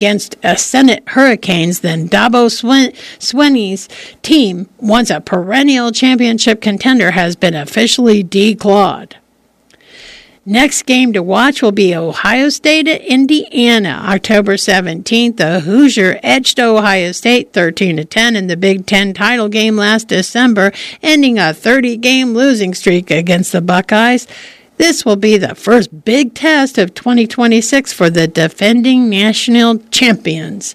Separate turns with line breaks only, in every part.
against Ascendant Hurricanes, then Dabo Swinney's team, once a perennial championship contender, has been officially declawed. Next game to watch will be Ohio State at Indiana, October 17th. The Hoosier edged Ohio State 13-10 in the Big Ten title game last December, ending a 30-game losing streak against the Buckeyes. This will be the first big test of 2026 for the defending national champions.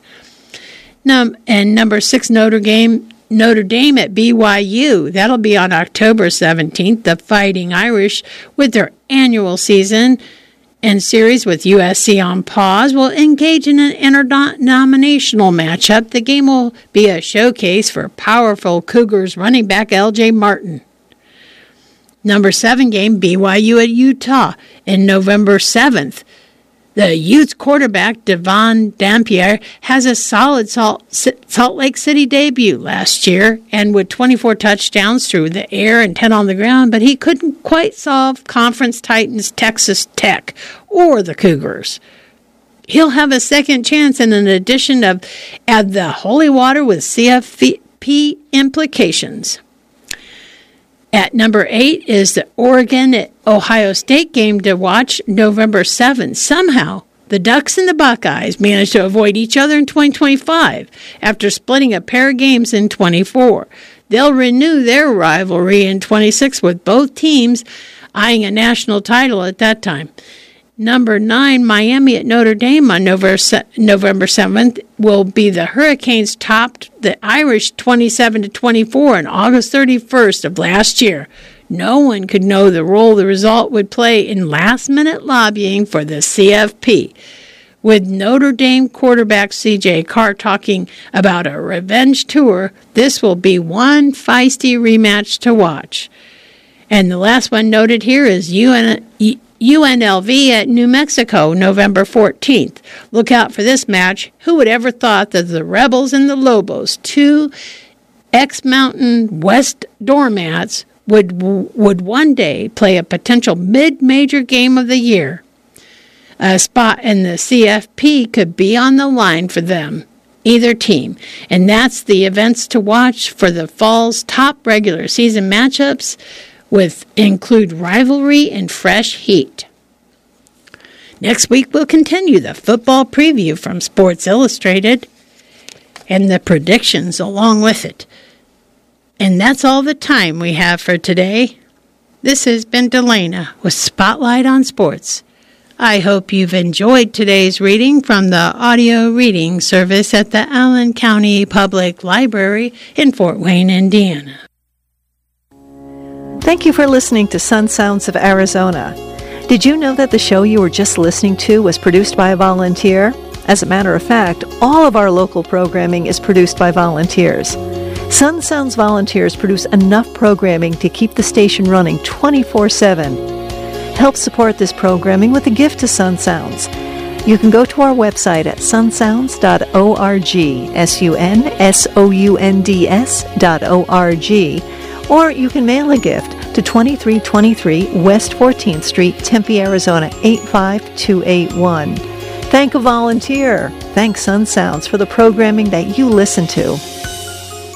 And number 6, Notre Dame at BYU. That'll be on October 17th. The Fighting Irish, with their annual season and series with USC on pause, will engage in an interdenominational matchup. The game will be a showcase for powerful Cougars running back L.J. Martin. Number 7 game, BYU at Utah, in November 7th. The Utes quarterback, Devon Dampier, has a solid Salt Lake City debut last year, and with 24 touchdowns through the air and 10 on the ground, but he couldn't quite solve Conference Titans Texas Tech or the Cougars. He'll have a second chance in an edition of Add the Holy Water with CFP implications. At number 8 is the Oregon at Ohio State game to watch November 7th. Somehow, the Ducks and the Buckeyes managed to avoid each other in 2025 after splitting a pair of games in 24. They'll renew their rivalry in 26 with both teams eyeing a national title at that time. Number 9, Miami at Notre Dame on November 7th will be the Hurricanes topped the Irish 27-24 on August 31st of last year. No one could know the role the result would play in last-minute lobbying for the CFP. With Notre Dame quarterback C.J. Carr talking about a revenge tour, this will be one feisty rematch to watch. And the last one noted here is UNLV at New Mexico, November 14th. Look out for this match. Who would ever thought that the Rebels and the Lobos, two ex-Mountain West doormats, would one day play a potential mid-major game of the year? A spot in the CFP could be on the line for them, either team. And that's the events to watch for the fall's top regular season matchups, with include rivalry and fresh heat. Next week, we'll continue the football preview from Sports Illustrated and the predictions along with it. And that's all the time we have for today. This has been Delana with Spotlight on Sports. I hope you've enjoyed today's reading from the audio reading service at the Allen County Public Library in Fort Wayne, Indiana.
Thank you for listening to Sun Sounds of Arizona. Did you know that the show you were just listening to was produced by a volunteer? As a matter of fact, all of our local programming is produced by volunteers. Sun Sounds volunteers produce enough programming to keep the station running 24/7. Help support this programming with a gift to Sun Sounds. You can go to our website at sunsounds.org, sunsounds.org, or you can mail a gift to 2323 West 14th Street, Tempe, Arizona 85281. Thank a volunteer. Thank Sun Sounds for the programming that you listen to.